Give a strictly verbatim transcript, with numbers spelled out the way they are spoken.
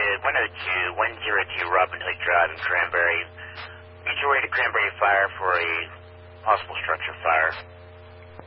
one oh two, one oh two Robin Hood Drive in Cranberry. Mutual aid to Cranberry Fire for a possible structure fire.